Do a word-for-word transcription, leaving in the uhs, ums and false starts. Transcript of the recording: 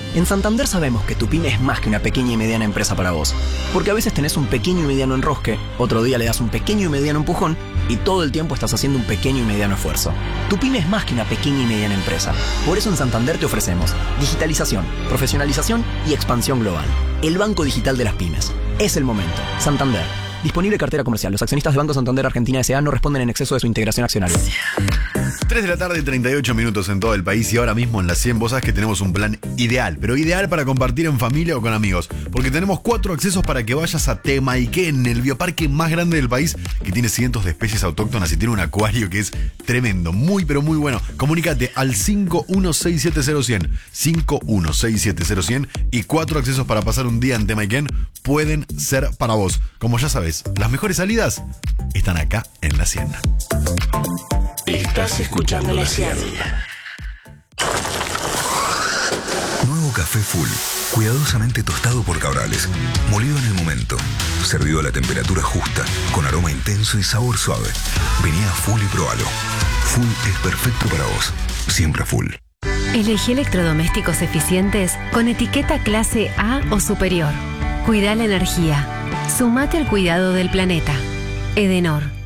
En Santander sabemos que tu pyme es más que una pequeña y mediana empresa para vos. Porque a veces tenés un pequeño y mediano enrosque, otro día le das un pequeño y mediano empujón y todo el tiempo estás haciendo un pequeño y mediano esfuerzo. Tu pyme es más que una pequeña y mediana empresa. Por eso en Santander te ofrecemos digitalización, profesionalización y expansión global. El banco digital de las pymes. Es el momento. Santander. Disponible cartera comercial. Los accionistas de Banco Santander Argentina S A no responden en exceso de su integración accionaria. tres de la tarde, treinta y ocho minutos en todo el país y ahora mismo en las cien vos sabés que tenemos un plan ideal, pero ideal para compartir en familia o con amigos, porque tenemos cuatro accesos para que vayas a Temayquén, el bioparque más grande del país, que tiene cientos de especies autóctonas y tiene un acuario que es tremendo, muy pero muy bueno. Comunícate al cinco uno seis siete cero cien, cinco uno seis siete cero cien y cuatro accesos para pasar un día en Temayquén pueden ser para vos. Como ya sabes, las mejores salidas están acá en la cien. Estás escuchando la cien. Nuevo café Full, cuidadosamente tostado por Cabrales, molido en el momento, servido a la temperatura justa, con aroma intenso y sabor suave. Vení a Full y probalo. Full es perfecto para vos, siempre Full. Elegí electrodomésticos eficientes con etiqueta clase A o superior. Cuida la energía. Sumate al cuidado del planeta. Edenor.